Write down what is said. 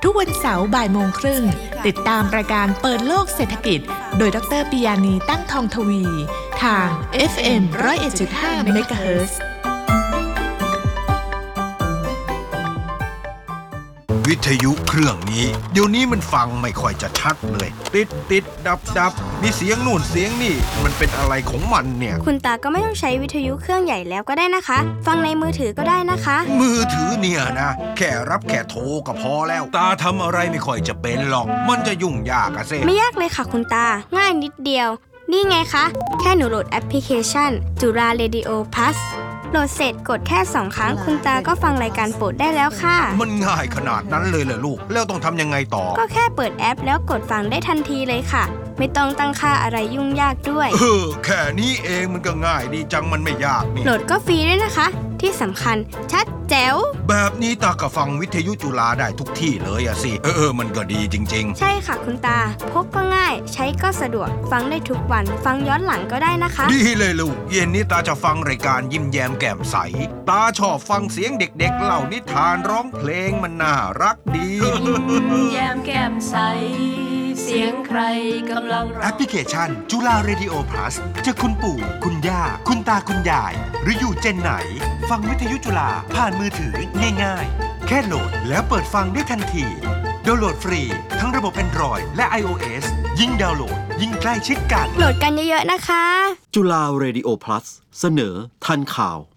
ทุกวันเสาร์บ่ายโมงครึ่งติดตามรายการเปิดโลกเศรษฐกิจโดยดร.ปิยานีตั้งทองทวีทาง FM 101.5 MHz วิทยุเครื่องนี้เดี๋ยวนี้มันฟังไม่ค่อยจะชัดเลยติดดับมีเสียงนู่นเสียงนี่มันเป็นอะไรของมันเนี่ยคุณตาก็ไม่ต้องใช้วิทยุเครื่องใหญ่แล้วก็ได้นะคะฟังในมือถือก็ได้นะคะมือถือเนี่ยนะแค่รับแค่โทรก็พอแล้วตาทำอะไรไม่ค่อยจะเป็นหรอกมันจะยุ่งยากอะสิไม่ยากเลยค่ะคุณตาง่ายนิดเดียวนี่ไงคะแค่หนูโหลดแอปพลิเคชันจุฬาเรดิโอพลัสโหลดเสร็จกดแค่2ครั้งคุณตาก็ฟังรายการโปรดได้แล้วค่ะมันง่ายขนาดนั้นเลยเหรอลูกแล้วต้องทำยังไงต่อก็แค่เปิดแอปแล้วกดฟังได้ทันทีเลยค่ะไม่ต้องตั้งค่าอะไรยุ่งยากด้วยแค่นี้เองมันก็ง่ายดีจังมันไม่ยากนี่โหลดก็ฟรีด้วยนะคะที่สำคัญชัดแจ๋วแบบนี้ตาก็ฟังวิทยุจุฬาได้ทุกที่เลยอะสิมันก็ดีจริงๆใช่ค่ะคุณตาพกก็ง่ายใช้ก็สะดวกฟังได้ทุกวันฟังย้อนหลังก็ได้นะคะดีเลยลูกเย็นนี้ตาจะฟังรายการยิ้มแย้มแก้มใสตาชอบฟังเสียงเด็กๆเล่านิทานร้องเพลงมันน่ารักดียิ้มแย้มแก้มใสเสียงใครกำลังแอปพลิเคชันจุฬาเรดิโอพลัสจะคุณปู่คุณย่าคุณตาคุณยายหรืออยู่เจนไหนฟังวิทยุจุฬาผ่านมือถือง่ายๆแค่โหลดแล้วเปิดฟังได้ทันทีดาวน์โหลดฟรีทั้งระบบ Android และ iOS ยิ่งดาวน์โหลดยิ่งใกล้ชิดกันโหลดกันเยอะๆนะคะจุฬาเรดิโอพลัสเสนอทันข่าว